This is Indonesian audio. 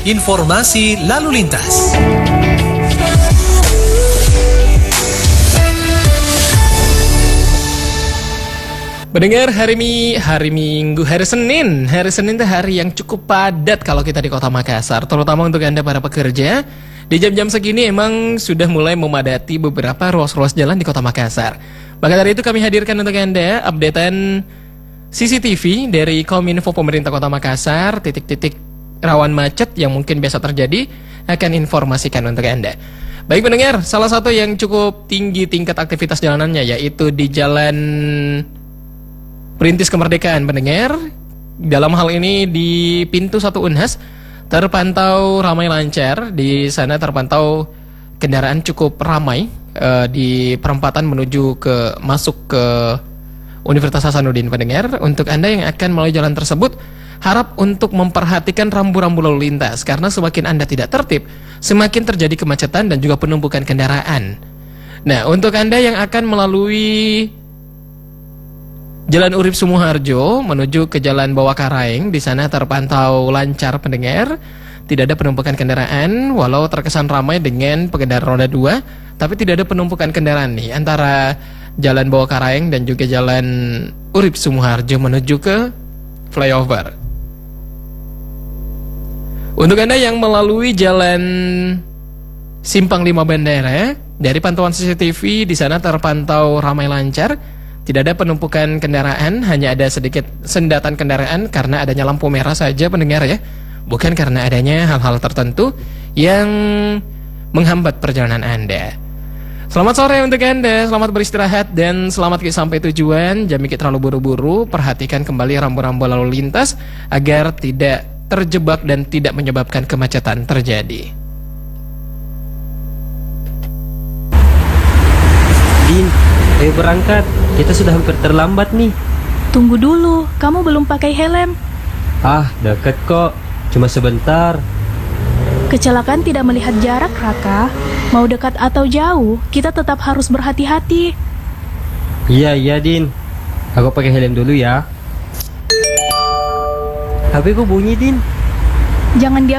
informasi lalu lintas. Mendengar hari Minggu, hari Senin itu hari yang cukup padat kalau kita di Kota Makassar, terutama untuk Anda para pekerja. Di jam-jam segini emang sudah mulai memadati beberapa ruas-ruas jalan di Kota Makassar. Maka dari itu kami hadirkan untuk Anda updatean CCTV dari Kominfo Pemerintah Kota Makassar, titik-titik rawan macet yang mungkin biasa terjadi akan informasikan untuk Anda. Baik pendengar, salah satu yang cukup tinggi tingkat aktivitas jalanannya yaitu di Jalan Perintis Kemerdekaan pendengar. Dalam hal ini di pintu 1 Unhas terpantau ramai lancar. Di sana terpantau kendaraan cukup ramai di perempatan menuju masuk ke Universitas Hasanuddin pendengar. Untuk Anda yang akan melalui jalan tersebut, harap untuk memperhatikan rambu-rambu lalu lintas karena semakin Anda tidak tertib, semakin terjadi kemacetan dan juga penumpukan kendaraan. Nah, untuk Anda yang akan melalui Jalan Urip Sumoharjo menuju ke Jalan Bawah Karaeng, di sana terpantau lancar pendengar, tidak ada penumpukan kendaraan, walau terkesan ramai dengan pengendara roda 2, tapi tidak ada penumpukan kendaraan nih antara Jalan Bawah Karaeng dan juga Jalan Urip Sumoharjo menuju ke flyover. Untuk Anda yang melalui Jalan Simpang 5 Bandara, dari pantauan CCTV di sana terpantau ramai lancar. Tidak ada penumpukan kendaraan, hanya ada sedikit sendatan kendaraan karena adanya lampu merah saja pendengar ya. Bukan karena adanya hal-hal tertentu yang menghambat perjalanan Anda. Selamat sore untuk Anda, selamat beristirahat dan selamat sampai tujuan. Jangan mikir terlalu buru-buru, perhatikan kembali rambu-rambu lalu lintas agar tidak terjebak dan tidak menyebabkan kemacetan terjadi. Din, ayo berangkat. Kita sudah hampir terlambat nih. Tunggu dulu, kamu belum pakai helm. Ah, dekat kok. Cuma sebentar. Kecelakaan tidak melihat jarak, Raka. Mau dekat atau jauh, kita tetap harus berhati-hati. Iya, Din. Aku pakai helm dulu ya. HP ku bunyi, Din. Jangan